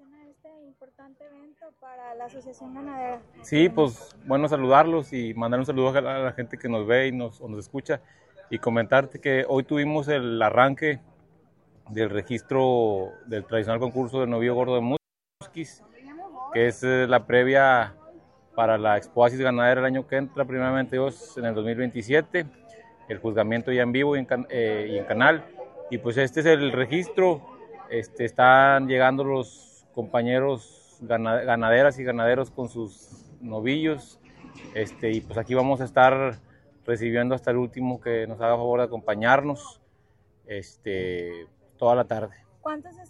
relación a este importante evento para la Asociación Ganadera? Sí, pues bueno saludarlos y mandar un saludo a la gente que nos ve y nos escucha, y comentarte que hoy tuvimos el arranque del registro del tradicional concurso del novillo gordo de Musquis, que es la previa para la Expoasis Ganadera el año que entra, primeramente Dios, en el 2027, el juzgamiento ya en vivo y en canal. Y pues este es el registro. Están llegando los compañeros ganaderas y ganaderos con sus novillos, y pues aquí vamos a estar recibiendo hasta el último que nos haga favor de acompañarnos toda la tarde. ¿Cuántos